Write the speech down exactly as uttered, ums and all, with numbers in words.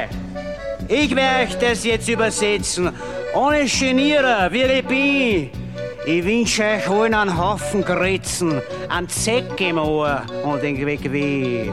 ich werde euch das jetzt übersetzen. Ohne Genieren, wie ich bin. Ich wünsche euch allen einen Haufen Grützen, einen Zeck im Ohr und den Weg weh.